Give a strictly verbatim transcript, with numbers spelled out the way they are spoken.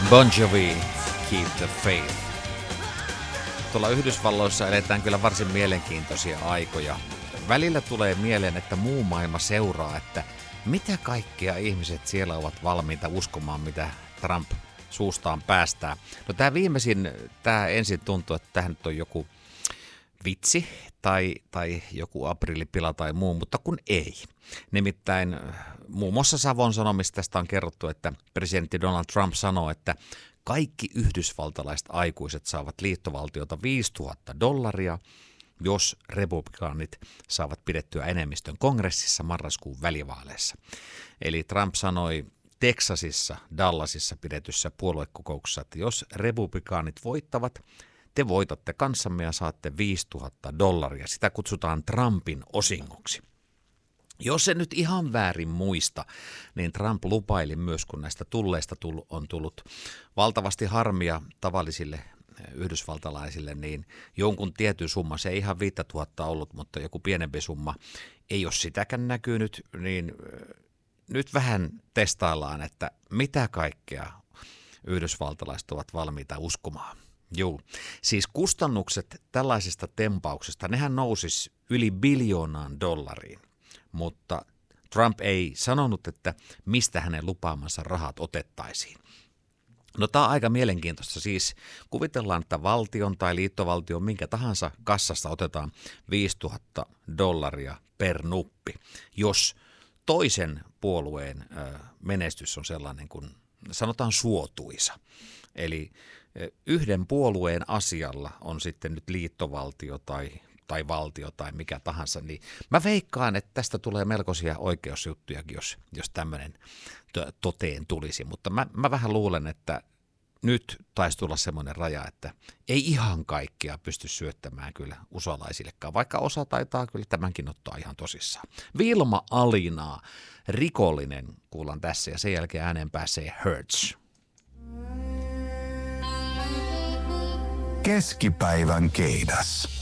Bon Jovi, Keep the Faith. Tuolla Yhdysvalloissa eletään kyllä varsin mielenkiintoisia aikoja. Välillä tulee mieleen, että muu maailma seuraa, että mitä kaikkea ihmiset siellä ovat valmiita uskomaan, mitä Trump suustaan päästää. No tämä viimeisin, tämä ensin tuntuu, että tähän nyt on joku vitsi tai, tai joku aprillipila tai muu, mutta kun ei. Nimittäin muun muassa Savon Sanomista tästä on kerrottu, että presidentti Donald Trump sanoo, että kaikki yhdysvaltalaiset aikuiset saavat liittovaltiota viisituhatta dollaria, jos republikaanit saavat pidettyä enemmistön kongressissa marraskuun välivaaleissa. Eli Trump sanoi Teksasissa, Dallasissa pidetyssä puoluekokouksessa, että jos republikaanit voittavat, te voitatte kanssamme ja saatte viisituhatta dollaria. Sitä kutsutaan Trumpin osingoksi. Jos en nyt ihan väärin muista, niin Trump lupaili myös, kun näistä tulleista on tullut valtavasti harmia tavallisille yhdysvaltalaisille, niin jonkun tietyn summa, se ei ihan viisituhatta ollut, mutta joku pienempi summa, ei ole sitäkään näkynyt, niin nyt vähän testaillaan, että mitä kaikkea yhdysvaltalaiset ovat valmiita uskomaan. Joo, siis kustannukset tällaisesta tempauksesta, nehän nousis yli biljoonaan dollariin, mutta Trump ei sanonut, että mistä hänen lupaamansa rahat otettaisiin. No tämä on aika mielenkiintoista, siis kuvitellaan, että valtion tai liittovaltion minkä tahansa kassasta otetaan viisituhatta dollaria per nuppi, jos toisen puolueen menestys on sellainen kuin sanotaan suotuisa. Eli yhden puolueen asialla on sitten nyt liittovaltio tai, tai valtio tai mikä tahansa, niin mä veikkaan, että tästä tulee melkoisia oikeusjuttujakin, jos, jos tämmöinen toteen tulisi, mutta mä, mä vähän luulen, että nyt taisi tulla semmoinen raja, että ei ihan kaikkea pysty syöttämään kyllä usalaisillekaan, vaikka osa taitaa kyllä tämänkin ottaa ihan tosissaan. Vilma Alinaa, Rikollinen, kuullaan tässä ja sen jälkeen ääneen pääsee Hurts. Keskipäivän keidas.